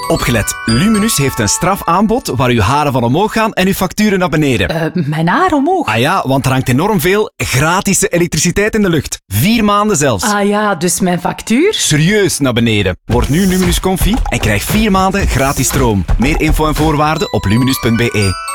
Opgelet. Luminus heeft een strafaanbod waar uw haren van omhoog gaan en uw facturen naar beneden. Mijn haar omhoog? Ah ja, want er hangt enorm veel gratis elektriciteit in de lucht. 4 maanden zelfs. Ah ja, dus mijn factuur? Serieus naar beneden. Word nu Luminus Confi en krijg 4 maanden gratis stroom. Meer info en voorwaarden op luminus.be.